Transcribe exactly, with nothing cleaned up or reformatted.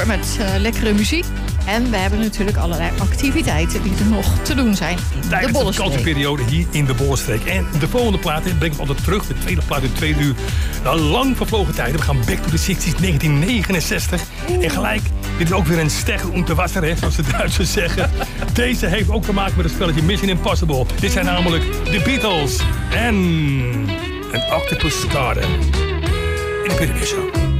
uur met uh, lekkere muziek. En we hebben natuurlijk allerlei activiteiten die er nog te doen zijn in Tijdens de de Bollenstreek. vakantieperiode hier in de Bollenstreek. En de volgende plaat brengt me altijd terug. De tweede plaat in twee uur. Nou, lang vervlogen tijden. We gaan back to the zestig's, negentien negenenzestig. En gelijk, dit is ook weer een stekker om te wassen, hè, zoals de Duitsers zeggen. Deze heeft ook te maken met het spelletje Mission Impossible. Dit zijn namelijk de Beatles en een Octopus Garden. In de Pyramid Show.